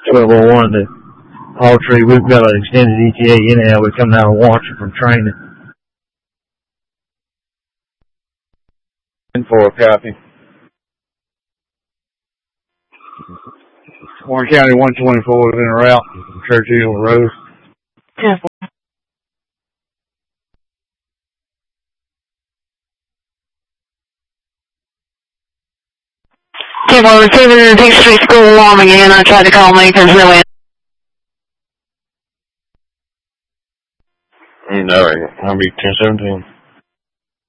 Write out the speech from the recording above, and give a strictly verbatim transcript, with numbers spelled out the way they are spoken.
twelve oh one to Hall Tree. We've got an extended E T A anyhow. We come down and watch it from training. In for a copy. Warren County one twenty-four is in a route from Churchill Road. ten four. ten four, receiving the Peach Street School alarm again. I tried to call me because really... No, I'll be ten seventeen.